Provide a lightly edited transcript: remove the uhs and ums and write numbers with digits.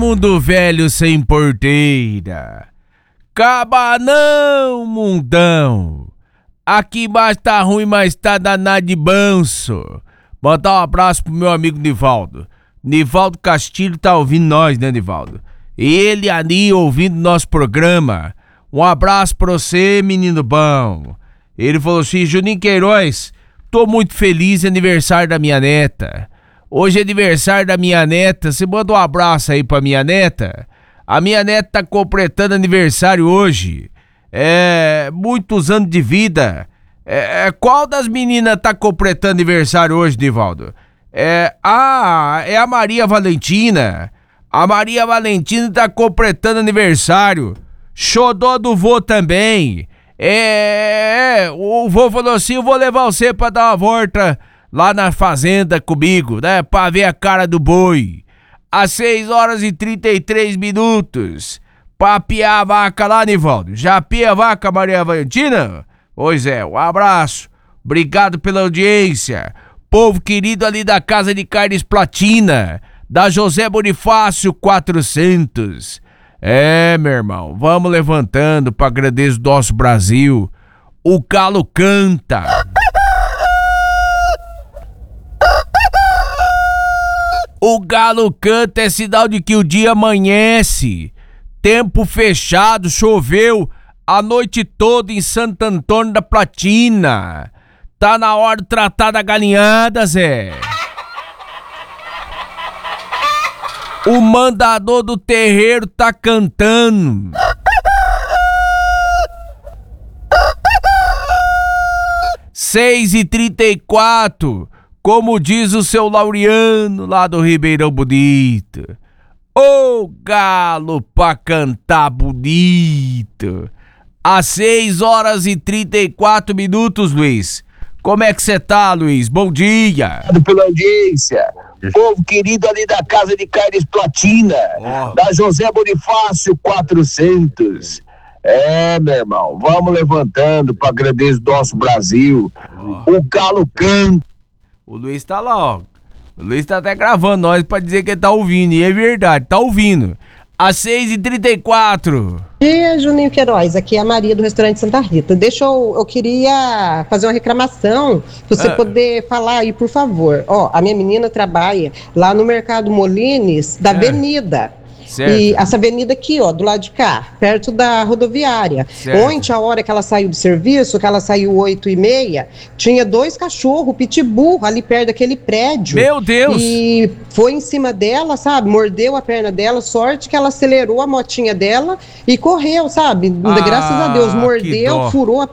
mundo velho sem porteira. Cabanão, mundão. Aqui embaixo tá ruim, mas tá danado de banço. Mandar um abraço pro meu amigo Nivaldo. Nivaldo Castilho tá ouvindo nós, né, Nivaldo? Ele ali ouvindo nosso programa. Um abraço pra você, menino bom. Ele falou assim: Juninho Queiroz, tô muito feliz, é aniversário da minha neta. Hoje é aniversário da minha neta. Você manda um abraço aí pra minha neta? A minha neta tá completando aniversário hoje. Muitos anos de vida. Qual das meninas tá completando aniversário hoje, Nivaldo? É a Maria Valentina. A Maria Valentina tá completando aniversário. Xodó do vô também. O vô falou assim: eu vou levar você pra dar uma volta lá na fazenda comigo, né? Pra ver a cara do boi. Às 6h33. Pra piar a vaca lá, Nivaldo. Já pia a vaca, Maria Valentina? Pois é, um abraço. Obrigado pela audiência. Povo querido ali da Casa de Carnes Platina, da José Bonifácio 400. Meu irmão, vamos levantando pra agradecer o nosso Brasil. O galo canta. O galo canta é sinal de que o dia amanhece. Tempo fechado, choveu a noite toda em Santo Antônio da Platina. Tá na hora de tratar da galinhada, Zé. O mandador do terreiro tá cantando. Seis e 34, como diz o seu Laureano lá do Ribeirão Bonito. Ô galo pra cantar bonito. Às 6h34, Luiz. Como é que você tá, Luiz? Bom dia. Obrigado pela audiência. Povo querido ali da Casa de Carnes Platina, da José Bonifácio 400. Meu irmão, vamos levantando para agradecer o nosso Brasil. O galo canta. O Luiz tá lá, ó. O Luiz tá até gravando nós pra dizer que ele tá ouvindo. E é verdade, tá ouvindo. Às 6h34. E Juninho Queiroz, aqui é a Maria do restaurante Santa Rita. Eu queria fazer uma reclamação, se você poder falar aí, por favor. A minha menina trabalha lá no Mercado Molines da Avenida. Certo. E essa avenida aqui, do lado de cá, perto da rodoviária. Certo. Ontem, a hora que ela saiu do serviço, que ela saiu 8h30, tinha 2 cachorros, pitbull, ali perto daquele prédio. Meu Deus! E foi em cima dela, sabe? Mordeu a perna dela, sorte que ela acelerou a motinha dela e correu, sabe? Graças a Deus, mordeu, furou a